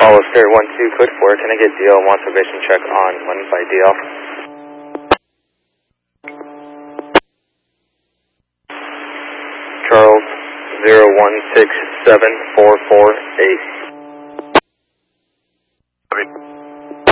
Follow Spirit 12, code 4. Can I get DL and observation check on 1 by DL? Charles 01674448.